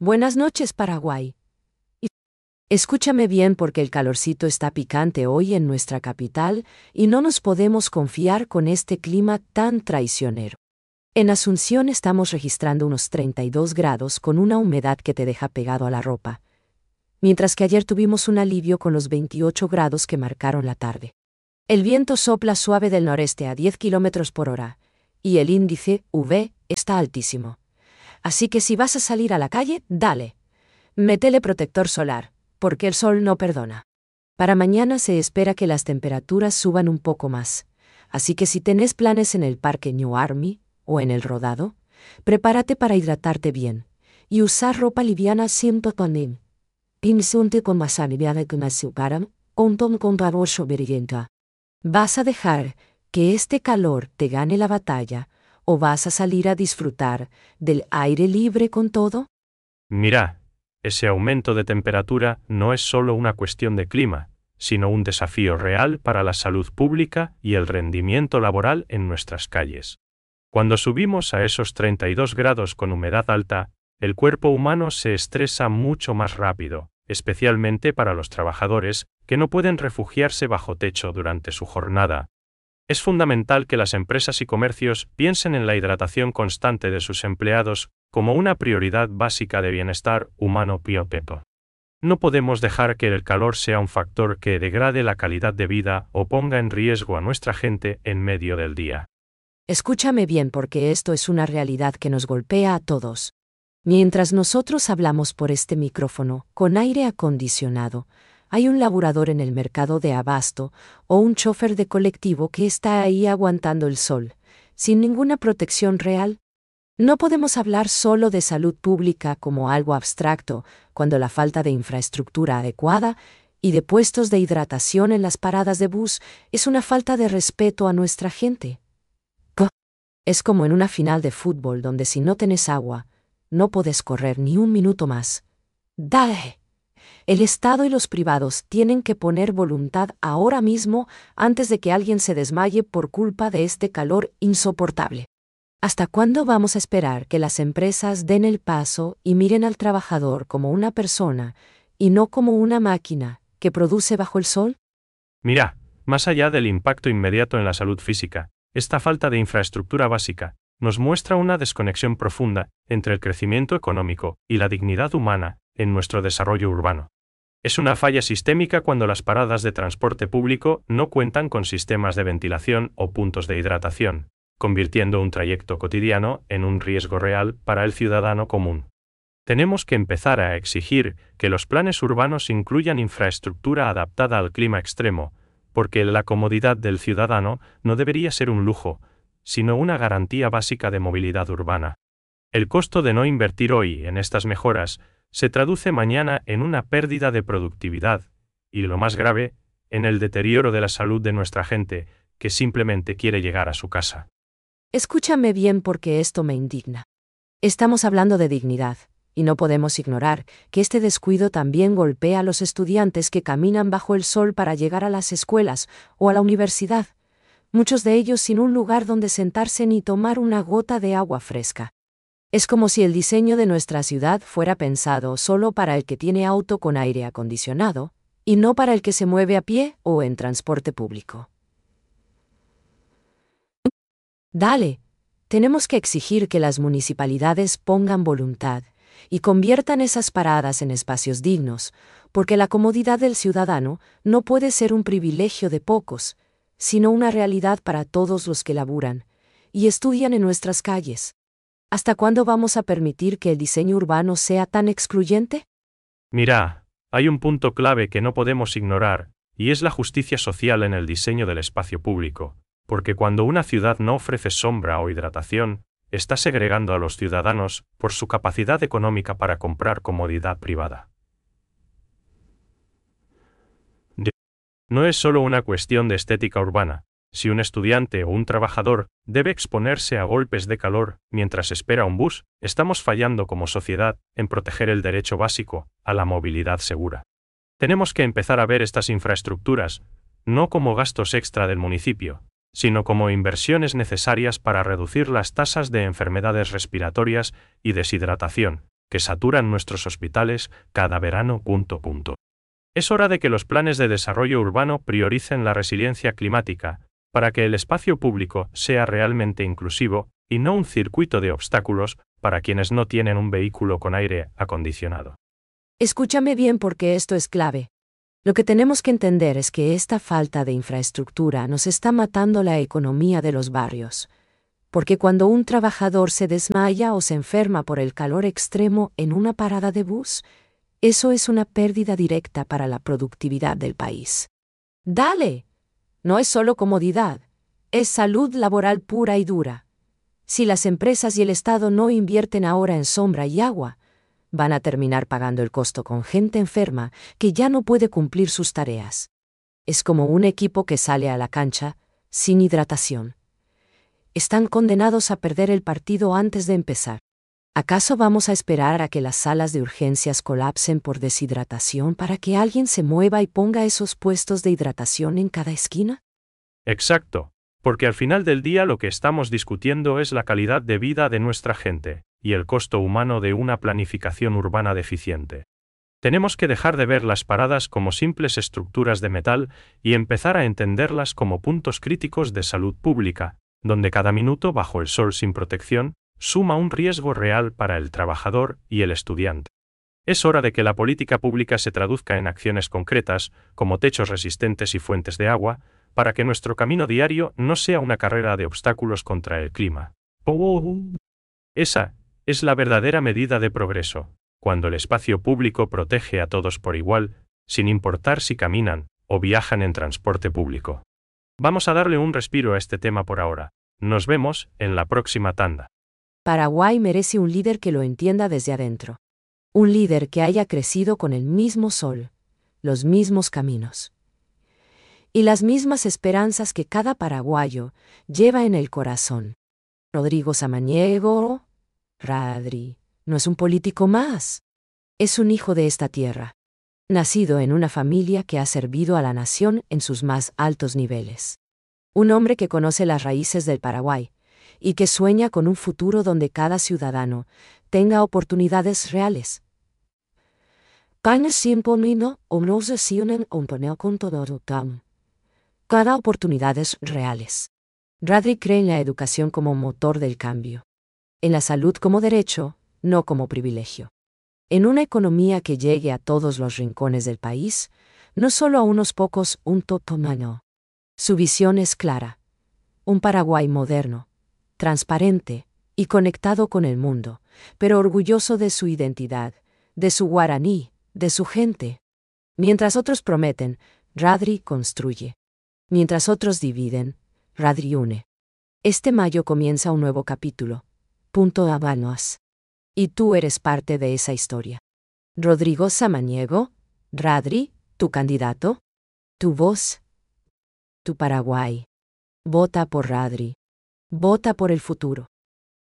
Buenas noches, Paraguay. Escúchame bien porque el calorcito está picante hoy en nuestra capital y no nos podemos confiar con este clima tan traicionero. En Asunción estamos registrando unos 32 grados con una humedad que te deja pegado a la ropa, mientras que ayer tuvimos un alivio con los 28 grados que marcaron la tarde. El viento sopla suave del noreste a 10 km por hora y el índice UV está altísimo. Así que si vas a salir a la calle, dale. Métele protector solar, porque el sol no perdona. Para mañana se espera que las temperaturas suban un poco más, así que si tenés planes en el Parque New Army o en el Rodado, prepárate para hidratarte bien y usar ropa liviana siempre con él. Pinsunte con más aliviada que más suparam, con raboso berigenta. ¿Vas a dejar que este calor te gane la batalla o vas a salir a disfrutar del aire libre con todo? Mira, ese aumento de temperatura no es solo una cuestión de clima, sino un desafío real para la salud pública y el rendimiento laboral en nuestras calles. Cuando subimos a esos 32 grados con humedad alta, el cuerpo humano se estresa mucho más rápido, especialmente para los trabajadores que no pueden refugiarse bajo techo durante su jornada. Es fundamental que las empresas y comercios piensen en la hidratación constante de sus empleados como una prioridad básica de bienestar humano piopepo. No podemos dejar que el calor sea un factor que degrade la calidad de vida o ponga en riesgo a nuestra gente en medio del día. Escúchame bien porque esto es una realidad que nos golpea a todos. Mientras nosotros hablamos por este micrófono, con aire acondicionado, hay un laburador en el mercado de abasto o un chofer de colectivo que está ahí aguantando el sol, sin ninguna protección real. No podemos hablar solo de salud pública como algo abstracto, cuando la falta de infraestructura adecuada y de puestos de hidratación en las paradas de bus es una falta de respeto a nuestra gente. Es como en una final de fútbol donde si no tenés agua, no podés correr ni un minuto más. ¡Dale! El Estado y los privados tienen que poner voluntad ahora mismo antes de que alguien se desmaye por culpa de este calor insoportable. ¿Hasta cuándo vamos a esperar que las empresas den el paso y miren al trabajador como una persona y no como una máquina que produce bajo el sol? Mira, más allá del impacto inmediato en la salud física, esta falta de infraestructura básica nos muestra una desconexión profunda entre el crecimiento económico y la dignidad humana en nuestro desarrollo urbano. Es una falla sistémica cuando las paradas de transporte público no cuentan con sistemas de ventilación o puntos de hidratación, convirtiendo un trayecto cotidiano en un riesgo real para el ciudadano común. Tenemos que empezar a exigir que los planes urbanos incluyan infraestructura adaptada al clima extremo, porque la comodidad del ciudadano no debería ser un lujo, sino una garantía básica de movilidad urbana. El costo de no invertir hoy en estas mejoras se traduce mañana en una pérdida de productividad, y lo más grave, en el deterioro de la salud de nuestra gente, que simplemente quiere llegar a su casa. Escúchame bien porque esto me indigna. Estamos hablando de dignidad, y no podemos ignorar que este descuido también golpea a los estudiantes que caminan bajo el sol para llegar a las escuelas o a la universidad, muchos de ellos sin un lugar donde sentarse ni tomar una gota de agua fresca. Es como si el diseño de nuestra ciudad fuera pensado solo para el que tiene auto con aire acondicionado, y no para el que se mueve a pie o en transporte público. Dale, tenemos que exigir que las municipalidades pongan voluntad y conviertan esas paradas en espacios dignos, porque la comodidad del ciudadano no puede ser un privilegio de pocos, sino una realidad para todos los que laburan y estudian en nuestras calles. ¿Hasta cuándo vamos a permitir que el diseño urbano sea tan excluyente? Mira, hay un punto clave que no podemos ignorar, y es la justicia social en el diseño del espacio público, porque cuando una ciudad no ofrece sombra o hidratación, está segregando a los ciudadanos por su capacidad económica para comprar comodidad privada. No es solo una cuestión de estética urbana. Si un estudiante o un trabajador debe exponerse a golpes de calor mientras espera un bus, estamos fallando como sociedad en proteger el derecho básico a la movilidad segura. Tenemos que empezar a ver estas infraestructuras no como gastos extra del municipio, sino como inversiones necesarias para reducir las tasas de enfermedades respiratorias y deshidratación, que saturan nuestros hospitales cada verano. Es hora de que los planes de desarrollo urbano prioricen la resiliencia climática, para que el espacio público sea realmente inclusivo y no un circuito de obstáculos para quienes no tienen un vehículo con aire acondicionado. Escúchame bien porque esto es clave. Lo que tenemos que entender es que esta falta de infraestructura nos está matando la economía de los barrios. Porque cuando un trabajador se desmaya o se enferma por el calor extremo en una parada de bus, eso es una pérdida directa para la productividad del país. ¡Dale! No es solo comodidad, es salud laboral pura y dura. Si las empresas y el Estado no invierten ahora en sombra y agua, van a terminar pagando el costo con gente enferma que ya no puede cumplir sus tareas. Es como un equipo que sale a la cancha sin hidratación. Están condenados a perder el partido antes de empezar. ¿Acaso vamos a esperar a que las salas de urgencias colapsen por deshidratación para que alguien se mueva y ponga esos puestos de hidratación en cada esquina? Exacto, porque al final del día lo que estamos discutiendo es la calidad de vida de nuestra gente y el costo humano de una planificación urbana deficiente. Tenemos que dejar de ver las paradas como simples estructuras de metal y empezar a entenderlas como puntos críticos de salud pública, donde cada minuto bajo el sol sin protección suma un riesgo real para el trabajador y el estudiante. Es hora de que la política pública se traduzca en acciones concretas, como techos resistentes y fuentes de agua, para que nuestro camino diario no sea una carrera de obstáculos contra el clima. Esa es la verdadera medida de progreso, cuando el espacio público protege a todos por igual, sin importar si caminan o viajan en transporte público. Vamos a darle un respiro a este tema por ahora. Nos vemos en la próxima tanda. Paraguay merece un líder que lo entienda desde adentro. Un líder que haya crecido con el mismo sol, los mismos caminos y las mismas esperanzas que cada paraguayo lleva en el corazón. Rodrigo Samaniego, Radri, no es un político más. Es un hijo de esta tierra, nacido en una familia que ha servido a la nación en sus más altos niveles. Un hombre que conoce las raíces del Paraguay y que sueña con un futuro donde cada ciudadano tenga oportunidades reales. Cada oportunidades reales. Radri cree en la educación como motor del cambio. En la salud como derecho, no como privilegio. En una economía que llegue a todos los rincones del país, no solo a unos pocos, un totomano. Su visión es clara. Un Paraguay moderno, transparente y conectado con el mundo, pero orgulloso de su identidad, de su guaraní, de su gente. Mientras otros prometen, Radri construye. Mientras otros dividen, Radri une. Este mayo comienza un nuevo capítulo. Habanos. Y tú eres parte de esa historia. Rodrigo Samaniego, Radri, tu candidato, tu voz, tu Paraguay. Vota por Radri. Vota por el futuro.